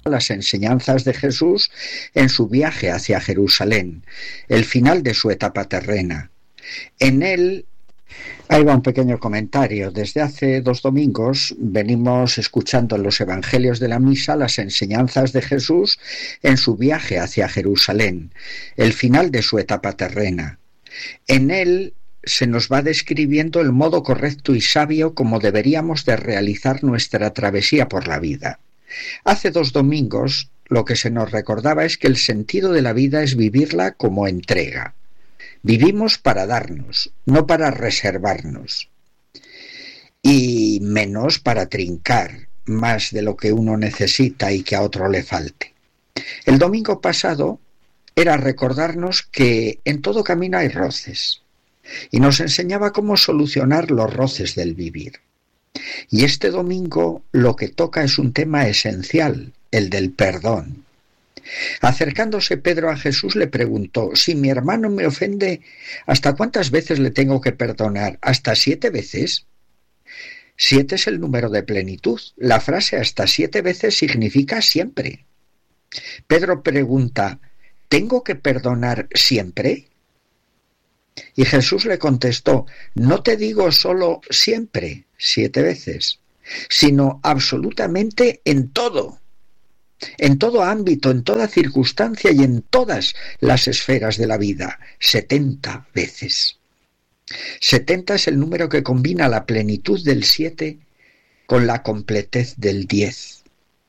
las enseñanzas de Jesús en su viaje hacia Jerusalén, el final de su etapa terrena. En él, ahí va un pequeño comentario. Desde hace 2 domingos venimos escuchando en los evangelios de la misa las enseñanzas de Jesús en su viaje hacia Jerusalén, el final de su etapa terrena. En él se nos va describiendo el modo correcto y sabio como deberíamos de realizar nuestra travesía por la vida. Hace 2 domingos lo que se nos recordaba es que el sentido de la vida es vivirla como entrega. Vivimos para darnos, no para reservarnos, y menos para trincar más de lo que uno necesita y que a otro le falte. El domingo pasado era recordarnos que en todo camino hay roces, y nos enseñaba cómo solucionar los roces del vivir. Y este domingo lo que toca es un tema esencial, el del perdón. Acercándose Pedro a Jesús le preguntó: si mi hermano me ofende, ¿hasta cuántas veces le tengo que perdonar? ¿Hasta 7 veces? 7 es el número de plenitud. La frase hasta 7 veces significa siempre. Pedro pregunta: ¿tengo que perdonar siempre? Y Jesús le contestó: no te digo solo siempre, 7 veces, sino absolutamente en todo ámbito, en toda circunstancia y en todas las esferas de la vida, 70 veces. 70 es el número que combina la plenitud del 7 con la completez del 10.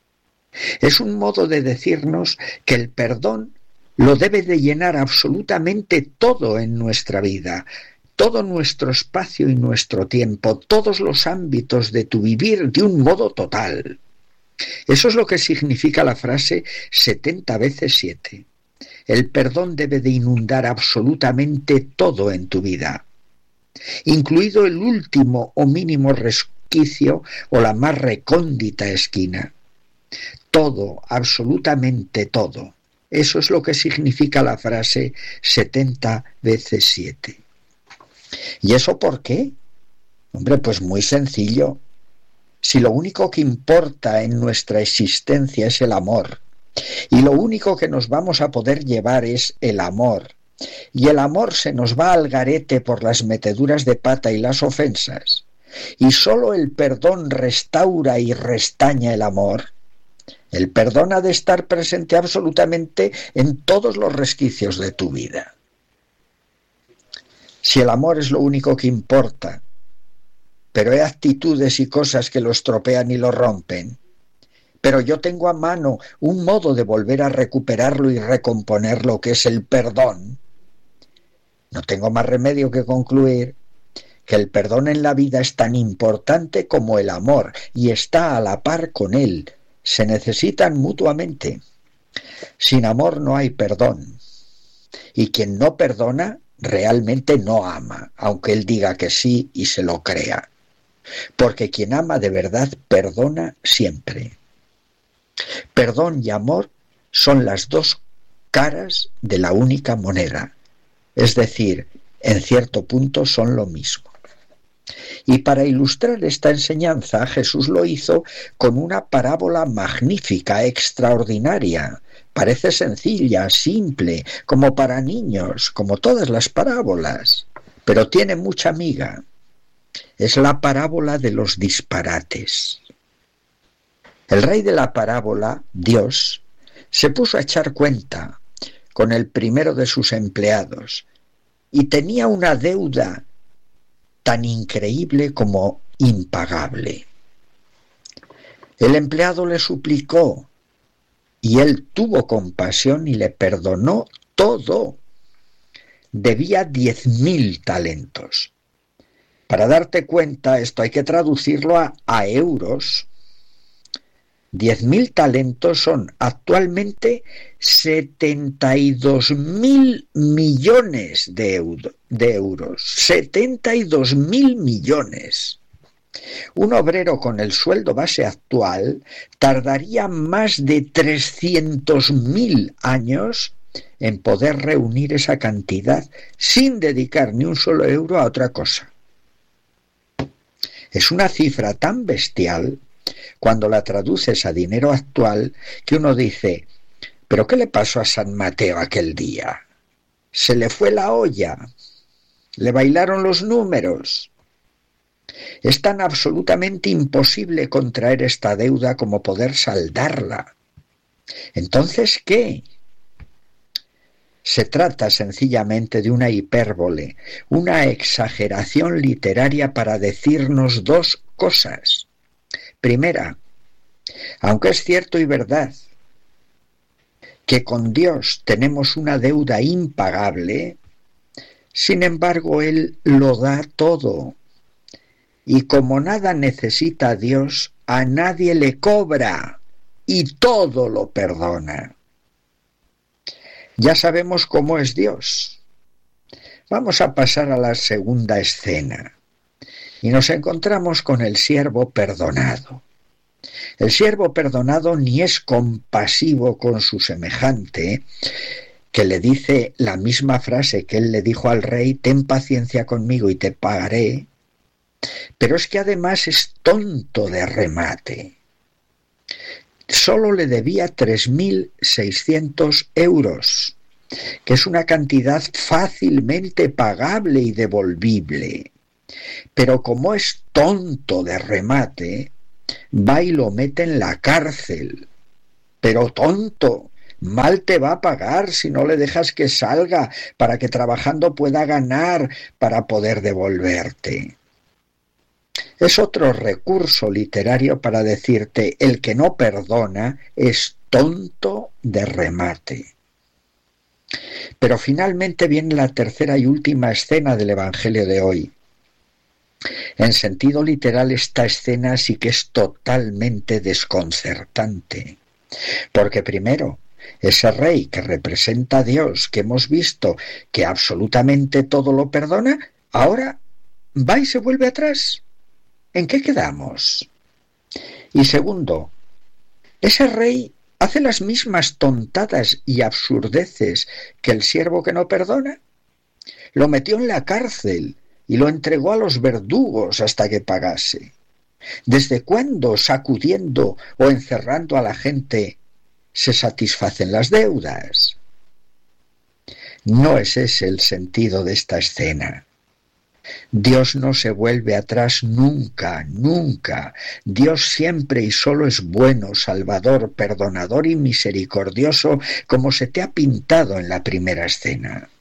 Es un modo de decirnos que el perdón lo debe de llenar absolutamente todo en nuestra vida, todo nuestro espacio y nuestro tiempo, todos los ámbitos de tu vivir de un modo total. Eso es lo que significa la frase 70 veces 7. El perdón debe de inundar absolutamente todo en tu vida, incluido el último o mínimo resquicio o la más recóndita esquina. Todo, absolutamente todo. Eso es lo que significa la frase 70 veces 7. ¿Y eso por qué? Hombre, pues muy sencillo. Si lo único que importa en nuestra existencia es el amor, y lo único que nos vamos a poder llevar es el amor, y el amor se nos va al garete por las meteduras de pata y las ofensas, y solo el perdón restaura y restaña el amor, el perdón ha de estar presente absolutamente en todos los resquicios de tu vida. Si el amor es lo único que importa, pero hay actitudes y cosas que lo estropean y lo rompen, pero yo tengo a mano un modo de volver a recuperarlo y recomponer lo que es el perdón, no tengo más remedio que concluir que el perdón en la vida es tan importante como el amor y está a la par con él. Se necesitan mutuamente. Sin amor no hay perdón. Y quien no perdona realmente no ama, aunque él diga que sí y se lo crea. Porque quien ama de verdad perdona siempre. Perdón y amor son las 2 caras de la única moneda. Es decir, en cierto punto son lo mismo. Y para ilustrar esta enseñanza, Jesús lo hizo con una parábola magnífica, extraordinaria. Parece sencilla, simple, como para niños, como todas las parábolas, pero tiene mucha miga. Es la parábola de los disparates. El rey de la parábola, Dios, se puso a echar cuenta con el primero de sus empleados y tenía una deuda tan increíble como impagable. El empleado le suplicó y él tuvo compasión y le perdonó todo. Debía 10.000 talentos. Para darte cuenta, esto hay que traducirlo a euros. 10.000 talentos son actualmente 72.000 millones de euros. 72.000 millones. Un obrero con el sueldo base actual tardaría más de 300.000 años en poder reunir esa cantidad sin dedicar ni un solo euro a otra cosa. Es una cifra tan bestial cuando la traduces a dinero actual, que uno dice, ¿pero qué le pasó a San Mateo aquel día? Se le fue la olla, le bailaron los números. Es tan absolutamente imposible contraer esta deuda como poder saldarla. Entonces, ¿qué? Se trata sencillamente de una hipérbole, una exageración literaria para decirnos dos cosas. Primera, aunque es cierto y verdad que con Dios tenemos una deuda impagable, sin embargo Él lo da todo. Y como nada necesita a Dios, a nadie le cobra y todo lo perdona. Ya sabemos cómo es Dios. Vamos a pasar a la segunda escena y nos encontramos con el siervo perdonado. El siervo perdonado ni es compasivo con su semejante, que le dice la misma frase que él le dijo al rey, ten paciencia conmigo y te pagaré, pero es que además es tonto de remate. Solo le debía 3.600 euros, que es una cantidad fácilmente pagable y devolvible. Pero como es tonto de remate, va y lo mete en la cárcel. Pero tonto, mal te va a pagar si no le dejas que salga para que trabajando pueda ganar para poder devolverte. Es otro recurso literario para decirte, el que no perdona es tonto de remate. Pero finalmente viene la tercera y última escena del Evangelio de hoy. En sentido literal, esta escena sí que es totalmente desconcertante. Porque primero, ese rey que representa a Dios, que hemos visto que absolutamente todo lo perdona, ahora va y se vuelve atrás. ¿En qué quedamos? Y segundo, ese rey hace las mismas tontadas y absurdeces que el siervo que no perdona. Lo metió en la cárcel y lo entregó a los verdugos hasta que pagase. ¿Desde cuándo sacudiendo o encerrando a la gente se satisfacen las deudas? No es ese el sentido de esta escena. Dios no se vuelve atrás nunca, nunca. Dios siempre y solo es bueno, salvador, perdonador y misericordioso, como se te ha pintado en la primera escena.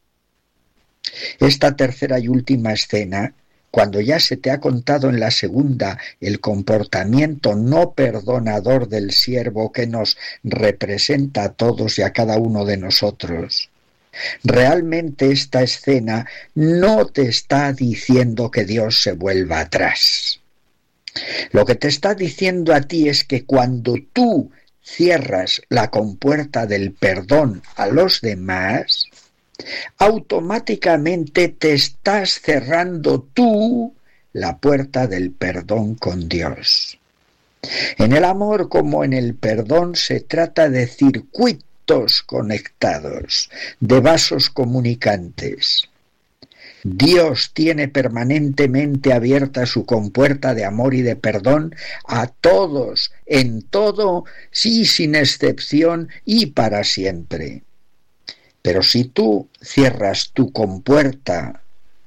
Esta tercera y última escena, cuando ya se te ha contado en la segunda el comportamiento no perdonador del siervo que nos representa a todos y a cada uno de nosotros, realmente esta escena no te está diciendo que Dios se vuelva atrás. Lo que te está diciendo a ti es que cuando tú cierras la compuerta del perdón a los demás, automáticamente te estás cerrando tú la puerta del perdón con Dios. En el amor como en el perdón se trata de circuitos conectados, de vasos comunicantes. Dios tiene permanentemente abierta su compuerta de amor y de perdón a todos, en todo, sí, sin excepción y para siempre. Pero si tú cierras tu compuerta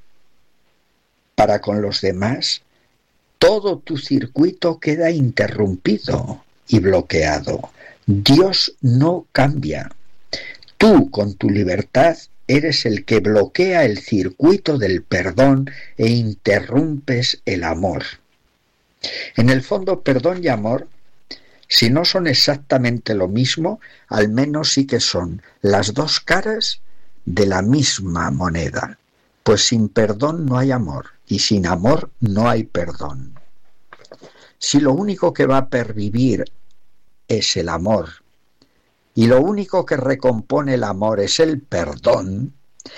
para con los demás, todo tu circuito queda interrumpido y bloqueado. Dios no cambia. Tú, con tu libertad, eres el que bloquea el circuito del perdón e interrumpes el amor. En el fondo, perdón y amor, si no son exactamente lo mismo, al menos sí que son las dos caras de la misma moneda. Pues sin perdón no hay amor, y sin amor no hay perdón. Si lo único que va a pervivir es el amor, y lo único que recompone el amor es el perdón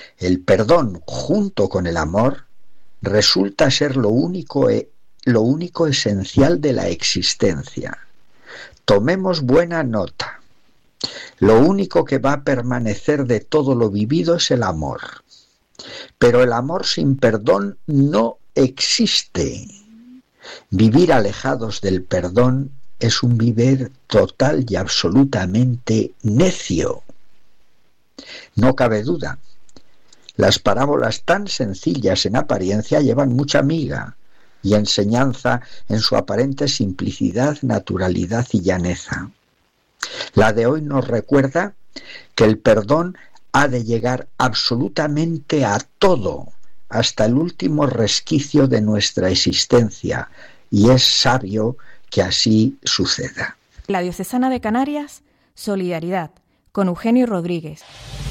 junto con el amor resulta ser lo único esencial de la existencia. Tomemos buena nota. Lo único que va a permanecer de todo lo vivido es el amor. Pero el amor sin perdón no existe. Vivir alejados del perdón es un vivir total y absolutamente necio. No cabe duda. Las parábolas tan sencillas en apariencia llevan mucha miga y enseñanza en su aparente simplicidad, naturalidad y llaneza. La de hoy nos recuerda que el perdón ha de llegar absolutamente a todo, hasta el último resquicio de nuestra existencia, y es sabio que así suceda. La Diocesana de Canarias, solidaridad, con Eugenio Rodríguez.